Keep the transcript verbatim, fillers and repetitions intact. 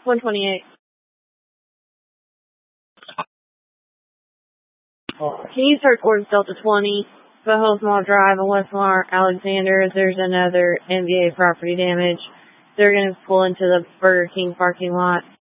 one twenty-eight. Can you search Orange Delta twenty, Foothills Mall Drive in Westmar, Alexander? There's another N B A property damage. They're going to pull into the Burger King parking lot.